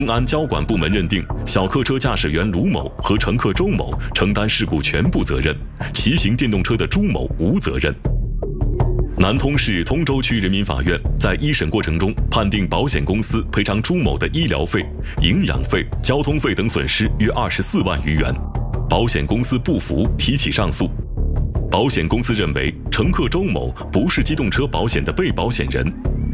公安交管部门认定，小客车驾驶员卢某和乘客周某承担事故全部责任，骑行电动车的朱某无责任。南通市通州区人民法院在一审过程中判定保险公司赔偿朱某的医疗费、营养费、交通费等损失约24万余元，保险公司不服，提起上诉。保险公司认为，乘客周某不是机动车保险的被保险人，